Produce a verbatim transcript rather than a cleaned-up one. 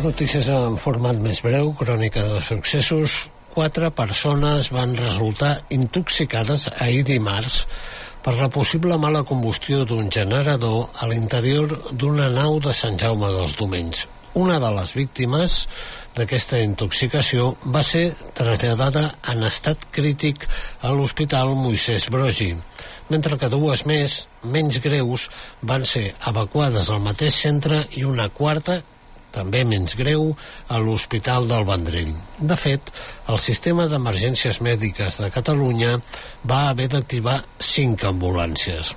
Notícies en format més breu, crònica de successos. Quatre persones van resultar intoxicades ahir dimarts per la possible mala combustió d'un generador a l'interior d'una nau de Sant Jaume dels Domenys. Una de les víctimes d'aquesta intoxicació va ser traslladada en estat crític a l'Hospital Moisès Broggi, mentre que dues més, menys greus, van ser evacuades al mateix centre i una quarta, també menys greu, a l'Hospital del Vendrell. De fet, el sistema d'emergències mèdiques de Catalunya va haver d'activar cinc ambulàncies.